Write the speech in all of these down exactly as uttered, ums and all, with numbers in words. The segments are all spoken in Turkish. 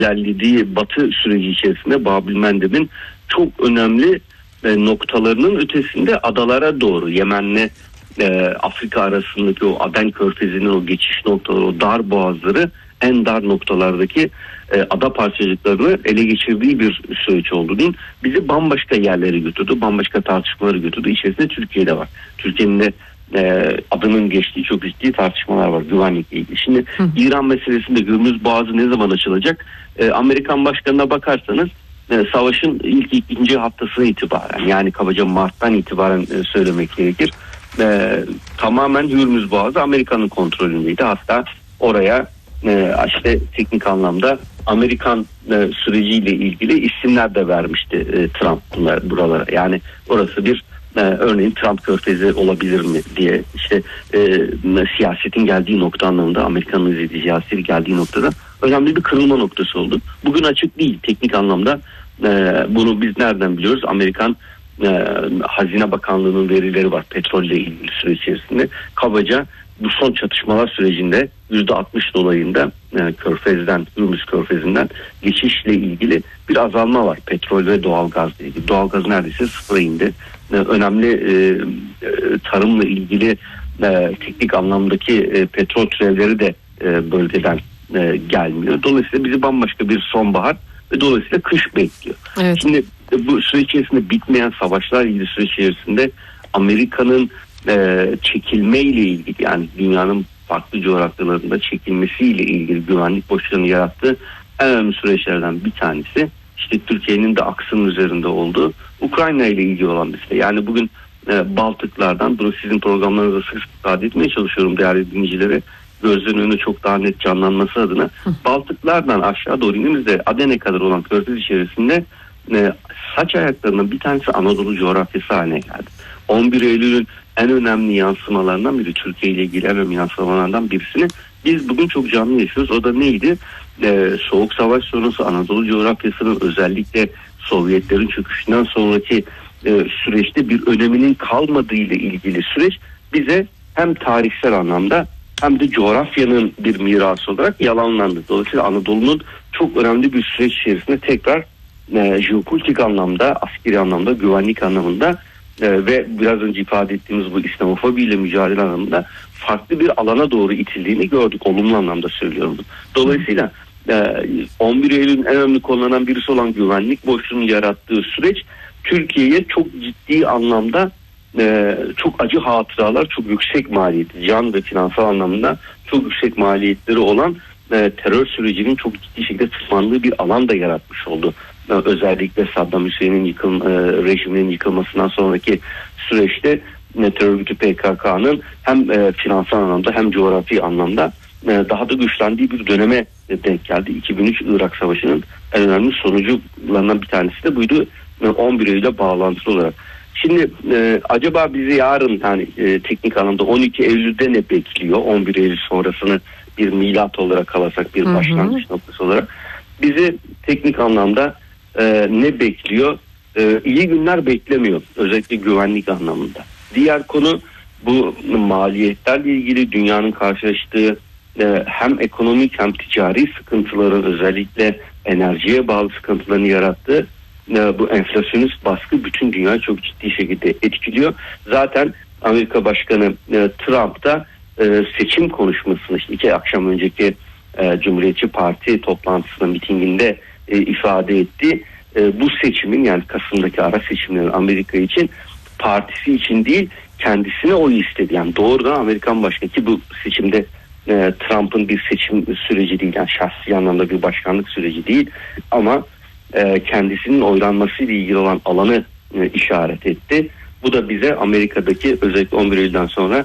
ilerlediği Batı süreci içerisinde Bab-el-Mandeb'in çok önemli e, noktalarının ötesinde adalara doğru Yemen'le e, Afrika arasındaki o Aden Körfezi'nin o geçiş noktaları, o dar boğazları, en dar noktalardaki e, ada parçacıklarını ele geçirdiği bir süreç oldu. Dün bizi bambaşka yerlere götürdü, bambaşka tartışmaları götürdü. İçerisinde Türkiye'de var. Türkiye'nin de e, adının geçtiği çok ciddi tartışmalar var güvenlikle ilgili. Şimdi Hı. İran meselesinde Hürmüz Boğazı ne zaman açılacak? E, Amerikan başkanına bakarsanız e, savaşın ilk ikinci haftasına itibaren, yani kabaca Mart'tan itibaren e, söylemek gerekir. E, tamamen Hürmüz Boğazı Amerika'nın kontrolündeydi. Hatta oraya e, işte teknik anlamda Amerikan e, süreciyle ilgili isimler de vermişti e, Trump bunlar, buralara. Yani orası bir e, örneğin Trump Körfezi olabilir mi diye, işte e, siyasetin geldiği nokta anlamında, Amerika'nın izlediği siyasetin geldiği noktada önemli bir kırılma noktası oldu. Bugün açık değil teknik anlamda. E, bunu biz nereden biliyoruz? Amerikan e, Hazine Bakanlığı'nın verileri var petrolle ilgili süreç içerisinde. Kabaca bu son çatışmalar sürecinde yüzde altmış dolayında e, Körfez'den, Hürmüz Körfezi'nden geçişle ilgili bir azalma var. Petrol ve doğalgazla ilgili. Doğalgaz neredeyse sıfıra indi. E, önemli e, e, tarımla ilgili e, teknik anlamdaki e, petrol türevleri de e, bölgeden e, gelmiyor. Dolayısıyla bizi bambaşka bir sonbahar ve dolayısıyla kış bekliyor. Evet. Şimdi e, bu süreç içerisinde bitmeyen savaşlar ilgili süreç içerisinde Amerika'nın e, çekilmeyle ilgili, yani dünyanın farklı coğrafyalarında çekilmesiyle ilgili güvenlik boşluğunu yarattığı en önemli süreçlerden bir tanesi, işte Türkiye'nin de aksının üzerinde olduğu Ukrayna ile ilgili olan mesele. Yani bugün e, Baltıklardan, bunu sizin programlarınızda sık sık ifade etmeye çalışıyorum değerli dinleyicilere, gözlerin önünde çok daha net canlanması adına. Hı. Baltıklardan aşağı doğru indiğimizde Aden'e kadar olan körfez içerisinde e, saç ayaklarının bir tanesi Anadolu coğrafyası haline geldi. on bir Eylül'ün en önemli yansımalarından biri, Türkiye ile ilgili en önemli yansımalarından birisini biz bugün çok canlı yaşıyoruz. O da neydi? Ee, Soğuk Savaş sonrası Anadolu coğrafyasının, özellikle Sovyetlerin çöküşünden sonraki e, süreçte bir öneminin kalmadığı ile ilgili süreç bize hem tarihsel anlamda hem de coğrafyanın bir mirası olarak yalanlandı. Dolayısıyla Anadolu'nun çok önemli bir süreç içerisinde tekrar e, jeopolitik anlamda, askeri anlamda, güvenlik anlamında Ee, ve biraz önce ifade ettiğimiz bu İslamofobiyle mücadele anlamında farklı bir alana doğru itildiğini gördük. Olumlu anlamda söylüyorum. Dolayısıyla e, on bir Eylül'ün en önemli konularından birisi olan güvenlik boşluğunun yarattığı süreç Türkiye'ye çok ciddi anlamda e, çok acı hatıralar, çok yüksek maliyetli, can ve finansal anlamda çok yüksek maliyetleri olan e, terör sürecinin çok ciddi şekilde tırmandığı bir alan da yaratmış oldu. Özellikle Saddam Hüseyin'in yıkım, e, rejiminin yıkılmasından sonraki süreçte e, terör örgütü P K K'nın hem e, finansal anlamda hem coğrafi anlamda e, daha da güçlendiği bir döneme e, denk geldi. iki bin üç Irak Savaşı'nın en önemli sonucularından bir tanesi de buydu, e, on bir Eylül'e bağlantılı olarak. Şimdi e, acaba bizi yarın, yani e, teknik anlamda on iki Eylül'de ne bekliyor? on bir Eylül sonrasını bir milat olarak alırsak, bir başlangıç noktası olarak bizi teknik anlamda Ee, ne bekliyor? Ee, iyi günler beklemiyor. Özellikle güvenlik anlamında. Diğer konu bu maliyetlerle ilgili dünyanın karşılaştığı e, hem ekonomik hem ticari sıkıntıların, özellikle enerjiye bağlı sıkıntılarını yarattığı e, bu enflasyonist baskı bütün dünyayı çok ciddi şekilde etkiliyor. Zaten Amerika Başkanı e, Trump da e, seçim konuşmasını, işte iki akşam önceki e, Cumhuriyetçi Parti toplantısında, mitinginde E, ifade etti. E, bu seçimin, yani Kasım'daki ara seçimlerin Amerika için, partisi için değil, kendisine oy istedi. Yani doğrudan Amerikan başkanı, ki bu seçimde e, Trump'ın bir seçim süreci değil, yani şahsi anlamda bir başkanlık süreci değil, ama e, kendisinin oylanmasıyla ilgili olan alanı e, işaret etti. Bu da bize Amerika'daki özellikle on bir Eylül'den sonra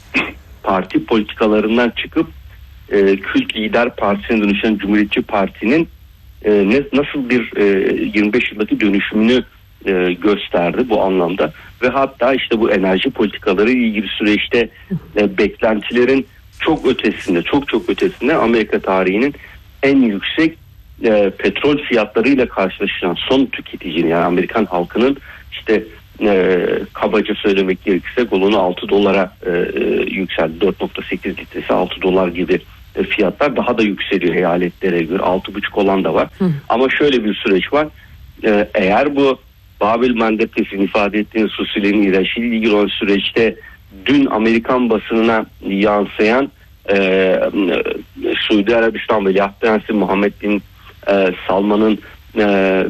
parti politikalarından çıkıp e, kült lider partisine dönüşen Cumhuriyetçi Parti'nin E, ne, nasıl bir e, yirmi beş yıldaki dönüşümünü e, gösterdi bu anlamda. Ve hatta işte bu enerji politikaları ilgili süreçte e, beklentilerin çok ötesinde, çok çok ötesinde Amerika tarihinin en yüksek e, petrol fiyatlarıyla karşılaşılan son tüketicinin, yani Amerikan halkının işte e, kabaca söylemek gerekirse galonu altı dolara e, yükseldi. dört virgül sekiz litresi altı dolar gibi e, fiyatlar daha da yükseliyor eyaletlere göre. altı buçuk olan da var. Hı. Ama şöyle bir süreç var. E, eğer bu Babil Mandep'in ifade ettiğiniz hususlerin iğrençliğiyle ilgili olan süreçte dün Amerikan basınına yansıyan e, Suudi Arabistan Veliaht Prensi Muhammed bin e, Salman'ın e,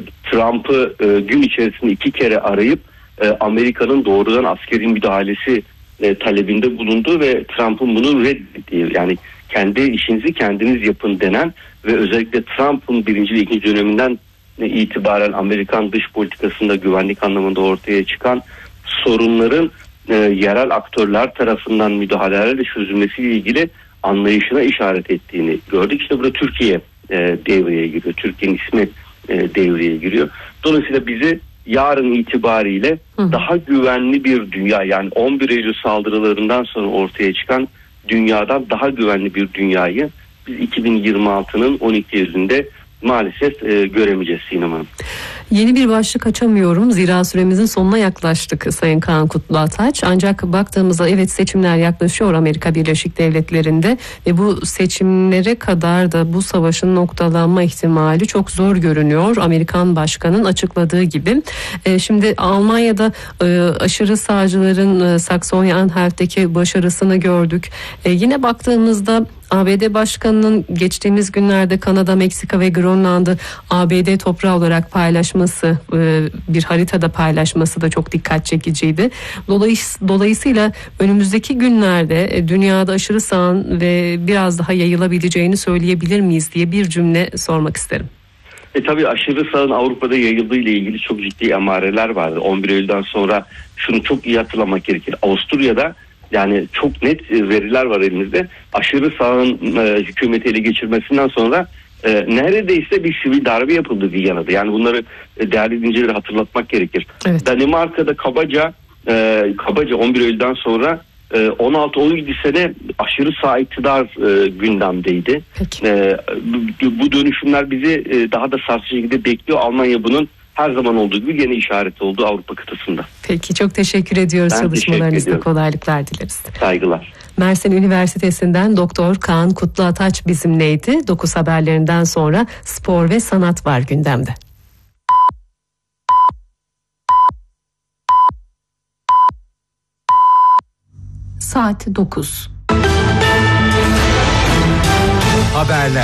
Trump'ı e, gün içerisinde iki kere arayıp e, Amerika'nın doğrudan askeri müdahalesi e, talebinde bulunduğu ve Trump'ın bunu reddettiği, yani kendi işinizi kendiniz yapın denen ve özellikle Trump'ın birinci ve ikinci döneminden itibaren Amerikan dış politikasında güvenlik anlamında ortaya çıkan sorunların e, yerel aktörler tarafından müdahalelerle çözülmesiyle ilgili anlayışına işaret ettiğini gördük. İşte burada Türkiye e, devreye giriyor. Türkiye'nin ismi e, devreye giriyor. Dolayısıyla bizi yarın itibariyle Hı. daha güvenli bir dünya, yani on bir Eylül saldırılarından sonra ortaya çıkan dünyadan daha güvenli bir dünyayı biz iki bin yirmi altının on iki Eylül'ünde maalesef e, göremeyeceğiz Sinem Hanım. Yeni bir başlık açamıyorum. Zira süremizin sonuna yaklaştık Sayın Kaan Kutluataç. Ancak baktığımızda evet, seçimler yaklaşıyor Amerika Birleşik Devletleri'nde ve bu seçimlere kadar da bu savaşın noktalanma ihtimali çok zor görünüyor. Amerikan Başkanı'nın açıkladığı gibi. E, şimdi Almanya'da e, aşırı sağcıların e, Saksony-Anhalt'teki başarısını gördük. E, yine baktığımızda A B D Başkanı'nın geçtiğimiz günlerde Kanada, Meksika ve Grönland'ı A B D toprağı olarak paylaşması, bir haritada paylaşması da çok dikkat çekiciydi. Dolayısıyla önümüzdeki günlerde dünyada aşırı sağın ve biraz daha yayılabileceğini söyleyebilir miyiz diye bir cümle sormak isterim. E tabii aşırı sağın Avrupa'da yayıldığı ile ilgili çok ciddi emareler vardı. on bir Eylül'den sonra şunu çok iyi hatırlamak gerekir. Avusturya'da, yani çok net veriler var elimizde. Aşırı sağın e, hükümeti ele geçirmesinden sonra e, neredeyse bir sivil darbe yapıldı Viyana'da. Yani bunları e, değerli dinleyicileri hatırlatmak gerekir. Evet. Danimarka'da kabaca e, kabaca on bir Eylül'den sonra e, on altı on yedi sene aşırı sağ iktidar e, gündemdeydi. E, bu, bu dönüşümler bizi e, daha da sarsıcı şekilde bekliyor. Almanya bunun her zaman olduğu gibi yeni işaret oldu Avrupa kıtasında. Peki, çok teşekkür ediyoruz. Ben çalışmalarınızda kolaylıklar dileriz. Saygılar. Mersin Üniversitesi'nden Doktor Kaan Kutluataç bizimleydi. dokuz haberlerinden sonra spor ve sanat var gündemde. Saat dokuz. Haberler.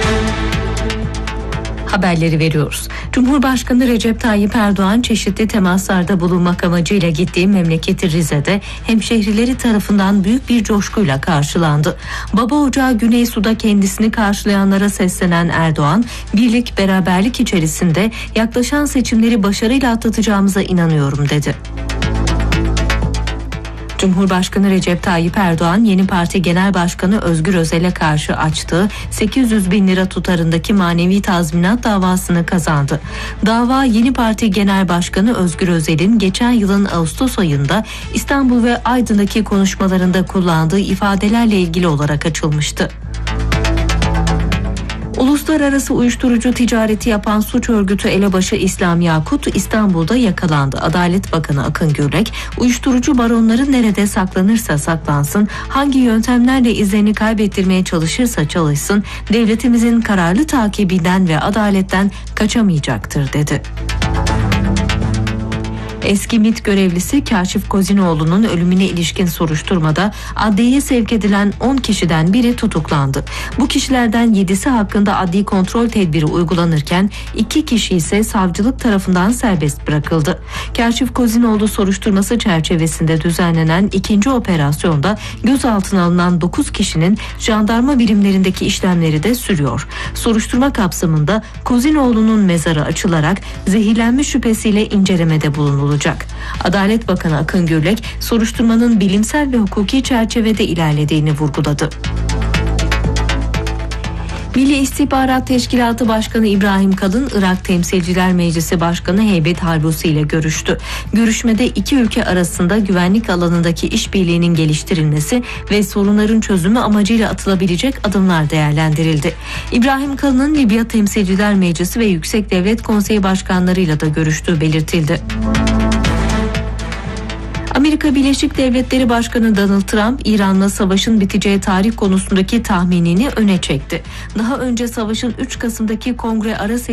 Haberleri veriyoruz. Cumhurbaşkanı Recep Tayyip Erdoğan çeşitli temaslarda bulunmak amacıyla gittiği memleketi Rize'de hemşehrileri tarafından büyük bir coşkuyla karşılandı. Baba ocağı Güneysu'da kendisini karşılayanlara seslenen Erdoğan, birlik beraberlik içerisinde yaklaşan seçimleri başarıyla atlatacağımıza inanıyorum dedi. Cumhurbaşkanı Recep Tayyip Erdoğan, Yeni Parti Genel Başkanı Özgür Özel'e karşı açtığı sekiz yüz bin lira tutarındaki manevi tazminat davasını kazandı. Dava, Yeni Parti Genel Başkanı Özgür Özel'in geçen yılın Ağustos ayında İstanbul ve Aydın'daki konuşmalarında kullandığı ifadelerle ilgili olarak açılmıştı. Uluslararası uyuşturucu ticareti yapan suç örgütü elebaşı İslam Yakut İstanbul'da yakalandı. Adalet Bakanı Akın Gürlek, uyuşturucu baronları nerede saklanırsa saklansın, hangi yöntemlerle izlerini kaybettirmeye çalışırsa çalışsın, devletimizin kararlı takibinden ve adaletten kaçamayacaktır dedi. Eski MİT görevlisi Kaşif Kozinoğlu'nun ölümüne ilişkin soruşturmada adliyeye sevk edilen on kişiden biri tutuklandı. Bu kişilerden yedisi hakkında adli kontrol tedbiri uygulanırken iki kişi ise savcılık tarafından serbest bırakıldı. Kaşif Kozinoğlu soruşturması çerçevesinde düzenlenen ikinci operasyonda gözaltına alınan dokuz kişinin jandarma birimlerindeki işlemleri de sürüyor. Soruşturma kapsamında Kozinoğlu'nun mezarı açılarak zehirlenme şüphesiyle incelemede bulunulacak. Adalet Bakanı Akın Gürlek, soruşturmanın bilimsel ve hukuki çerçevede ilerlediğini vurguladı. Milli İstihbarat Teşkilatı Başkanı İbrahim Kalın, Irak Temsilciler Meclisi Başkanı Heybet Halbusi ile görüştü. Görüşmede iki ülke arasında güvenlik alanındaki işbirliğinin geliştirilmesi ve sorunların çözümü amacıyla atılabilecek adımlar değerlendirildi. İbrahim Kalın'ın Libya Temsilciler Meclisi ve Yüksek Devlet Konseyi başkanlarıyla da görüştüğü belirtildi. Amerika Birleşik Devletleri Başkanı Donald Trump, İran'la savaşın biteceği tarih konusundaki tahminini öne çekti. Daha önce savaşın üç Kasım'daki kongre ara